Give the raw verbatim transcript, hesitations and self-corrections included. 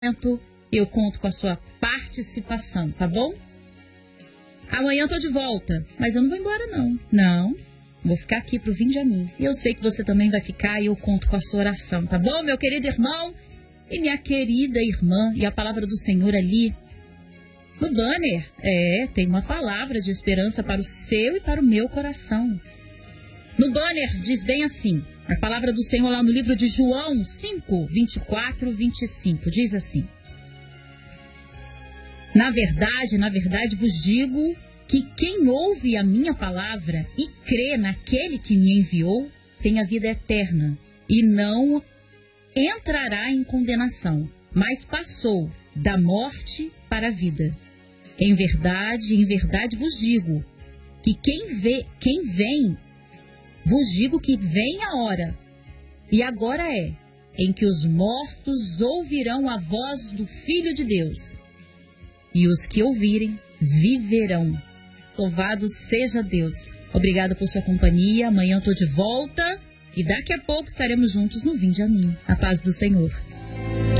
eu conto com a sua participação, tá bom? Amanhã eu tô de volta, mas eu não vou embora não. Não, vou ficar aqui pro Vinde a Mim. E eu sei que você também vai ficar e eu conto com a sua oração, tá bom, meu querido irmão e minha querida irmã? E a palavra do Senhor ali no banner, é, tem uma palavra de esperança para o seu e para o meu coração. No banner diz bem assim, a palavra do Senhor lá no livro de João cinco, vinte e quatro, vinte e cinco, diz assim: Na verdade, na verdade vos digo que quem ouve a minha palavra e crê naquele que me enviou, tem a vida eterna e não entrará em condenação, mas passou da morte para a vida. Em verdade, em verdade vos digo que quem vê, quem vem, vos digo que vem a hora, e agora é, em que os mortos ouvirão a voz do Filho de Deus, e os que ouvirem viverão. Louvado seja Deus. Obrigada por sua companhia. Amanhã eu estou de volta e daqui a pouco estaremos juntos no Vinde a Mim. A paz do Senhor.